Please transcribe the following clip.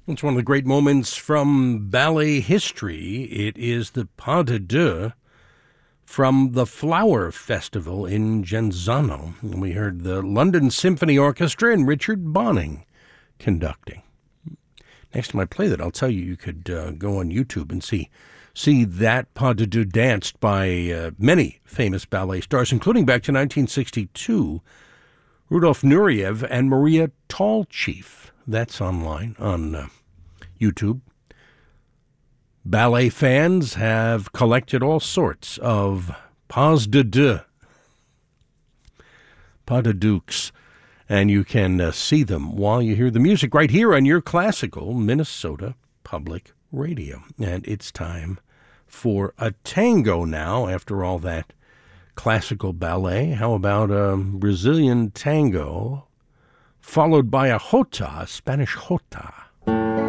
It's one of the great moments from ballet history. It is the Pas de Deux from the Flower Festival in Genzano. We heard the London Symphony Orchestra and Richard Bonning conducting. Next time I play that, I'll tell you, you could go on YouTube and see that Pas de Deux danced by many famous ballet stars, including back to 1962, Rudolf Nureyev and Maria Tallchief. That's online on YouTube. Ballet fans have collected all sorts of Pas de Deux, Pas de Deux, and you can see them while you hear the music right here on your classical Minnesota Public Radio. And it's time for a tango now, after all that classical ballet. How about a Brazilian tango, followed by a jota, a Spanish jota?